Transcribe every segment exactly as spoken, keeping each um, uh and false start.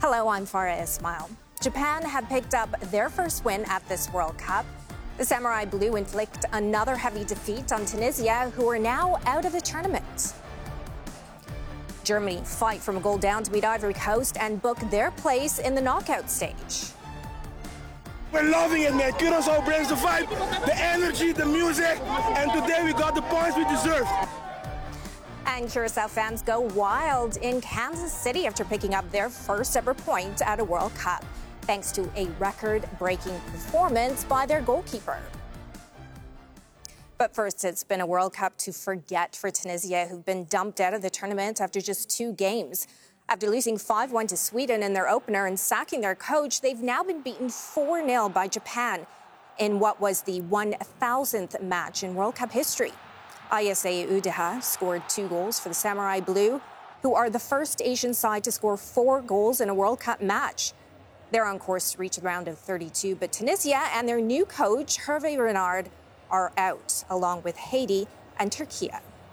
Hello, I'm Farah Ismail. Japan have picked up their first win at this World Cup. The Samurai Blue inflict another heavy defeat on Tunisia, who are now out of the tournament. Germany fight from a goal down to beat Ivory Coast and book their place in the knockout stage. We're loving it, man. Curaçao brings the vibe, the energy, the music, and today we got the points we deserve. And Curaçao fans go wild in Kansas City after picking up their first ever point at a World Cup, thanks to a record-breaking performance by their goalkeeper. But first, it's been a World Cup to forget for Tunisia, who've been dumped out of the tournament after just two games. After losing five one to Sweden in their opener and sacking their coach, they've now been beaten four nil by Japan in what was the one thousandth match in World Cup history. Ayase Udeha scored two goals for the Samurai Blue, who are the first Asian side to score four goals in a World Cup match. They're on course to reach the round of thirty-two, but Tunisia and their new coach, Hervé Renard, are out, along with Haiti and Turkey.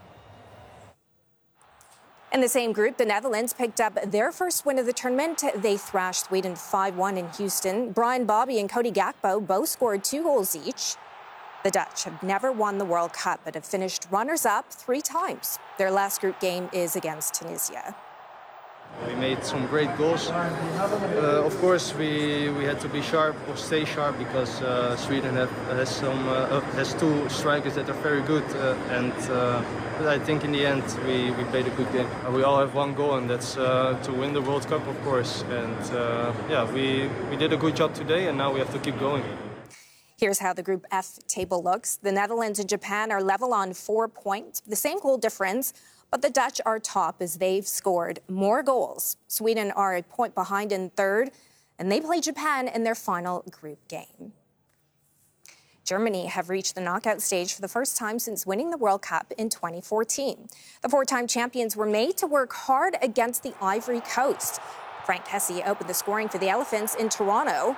In the same group, the Netherlands picked up their first win of the tournament. They thrashed Sweden five one in Houston. Brian Bobby and Cody Gakpo both scored two goals each. The Dutch have never won the World Cup, but have finished runners-up three times. Their last group game is against Tunisia. We made some great goals. Uh, of course, we, we had to be sharp or stay sharp because uh, Sweden have, has some uh, has two strikers that are very good, uh, and uh, but I think in the end we, we played a good game. Uh, we all have one goal, and that's uh, to win the World Cup, of course. And uh, yeah, we we did a good job today, and now we have to keep going. Here's how the Group F table looks. The Netherlands and Japan are level on four points, the same goal difference. But the Dutch are top as they've scored more goals. Sweden are a point behind in third, and they play Japan in their final group game. Germany have reached the knockout stage for the first time since winning the World Cup in twenty fourteen. The four-time champions were made to work hard against the Ivory Coast. Frank Kessie opened the scoring for the Elephants in Toronto.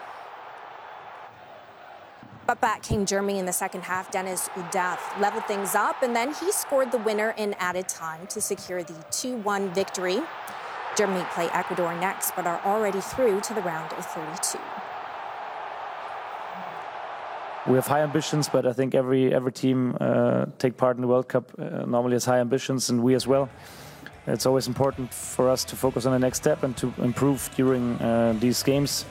But back came Germany in the second half. Dennis Udaf leveled things up, and then he scored the winner in added time to secure the two one victory. Germany play Ecuador next, but are already through to the round of thirty-two. We have high ambitions, but I think every every team uh, take part in the World Cup uh, normally has high ambitions, and we as well. It's always important for us to focus on the next step and to improve during uh, these games.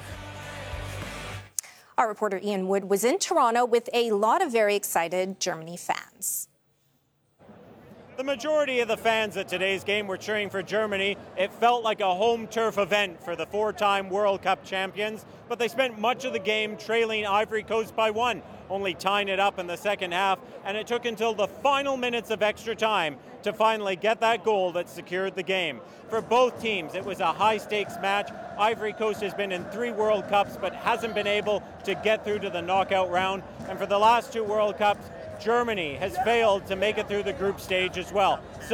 Our reporter Ian Wood was in Toronto with a lot of very excited Germany fans. The majority of the fans at today's game were cheering for Germany. It felt like a home turf event for the four-time World Cup champions, but they spent much of the game trailing Ivory Coast by one, only tying it up in the second half, and it took until the final minutes of extra time to finally get that goal that secured the game. For both teams, it was a high-stakes match. Ivory Coast has been in three World Cups but hasn't been able to get through to the knockout round, and for the last two World Cups, Germany has failed to make it through the group stage as well. So